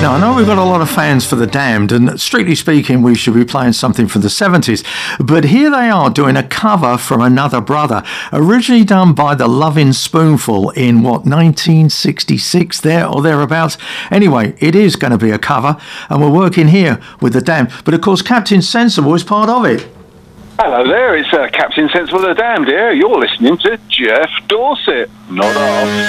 Now, I know we've got a lot of fans for The Damned, and strictly speaking, we should be playing something from the 70s. But here they are doing a cover from Another Brother, originally done by the Lovin' Spoonful in, 1966 there or thereabouts. Anyway, it is going to be a cover, and we're working here with The Damned. But of course, Captain Sensible is part of it. Hello there, it's Captain Sensible of the Damned here. You're listening to Jeff Dorset, not us.